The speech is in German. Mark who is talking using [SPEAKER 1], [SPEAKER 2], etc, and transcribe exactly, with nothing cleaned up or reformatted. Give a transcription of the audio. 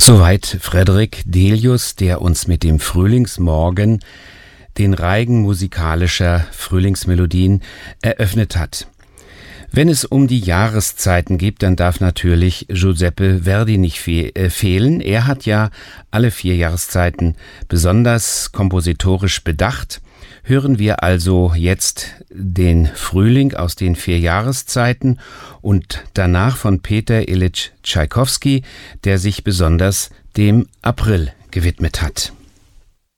[SPEAKER 1] Soweit Frederic Delius, der uns mit dem Frühlingsmorgen den Reigen musikalischer Frühlingsmelodien eröffnet hat. Wenn es um die Jahreszeiten geht, dann darf natürlich Giuseppe Verdi nicht fe- äh, fehlen. Er hat ja alle vier Jahreszeiten besonders kompositorisch bedacht. Hören wir also jetzt den Frühling aus den vier Jahreszeiten und danach von Peter Ilyich Tschaikowski, der sich besonders dem April gewidmet hat.